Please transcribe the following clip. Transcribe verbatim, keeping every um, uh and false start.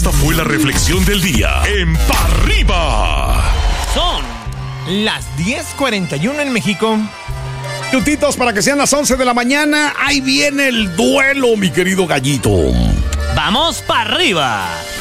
Esta fue la reflexión del día en Pa' Arriba. Son las diez cuarenta y uno en México. Minutitos para que sean las once de la mañana. Ahí viene el duelo, mi querido gallito. ¡Vamos pa' arriba!